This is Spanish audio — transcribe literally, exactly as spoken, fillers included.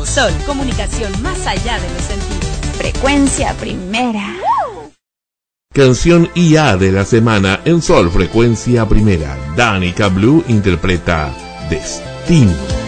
Sol, comunicación más allá de los sentidos. Frecuencia Primera. Canción I A de la semana en Sol Frecuencia Primera. Danica Blue interpreta Destino.